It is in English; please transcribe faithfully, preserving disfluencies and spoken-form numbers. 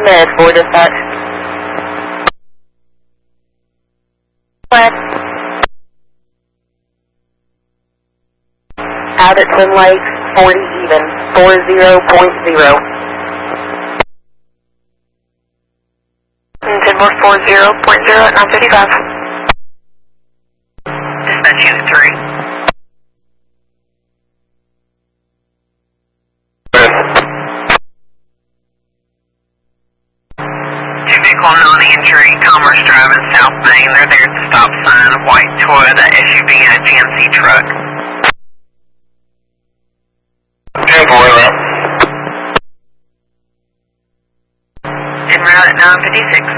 Med for dispatch. West. Out at Twin Lakes, forty even, four zero point zero. Denver four zero point zero at nine fifty-five. Dispatch unit three. Two vehicle non-injury, Commerce Drive in South Main. They're there at the stop sign, a white Toyota S U V and a G M C truck. ten four, route. En route at nine fifty-six.